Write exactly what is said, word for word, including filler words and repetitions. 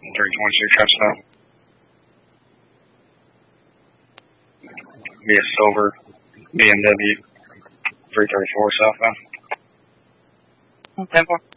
three twenty-six Hudson. Be a silver B M W three thirty-four southbound. ten four.